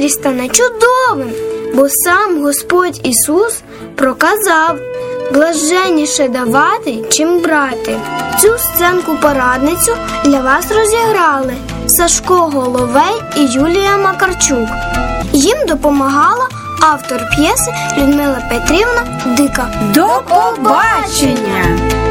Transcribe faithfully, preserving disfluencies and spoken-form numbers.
котрий стане чудовим, бо сам Господь Ісус проказав: блаженніше давати, чим брати. Цю сценку-порадницю для вас розіграли Сашко Головей і Юлія Макарчук. Їм допомагала автор п'єси Людмила Петрівна Дика. До побачення!